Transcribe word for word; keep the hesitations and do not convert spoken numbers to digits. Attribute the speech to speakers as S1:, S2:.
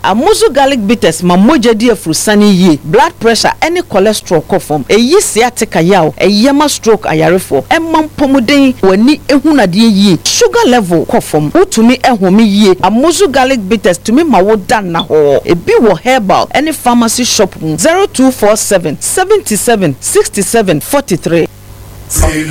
S1: Amozo garlic bitters ma moja di afurusani yie. Blood pressure any cholesterol kɔ fam. Eyi sciatica yaw, eyema stroke ayarefo. Emma pomuden wani ehunade yie. Sugar level kɔ fam. Utumi ehome yie. Amozo garlic bitters tumi ma wo dan na ho. Ebi wo herbal any pharmacy shop zero two four seven seven seven six seven four three.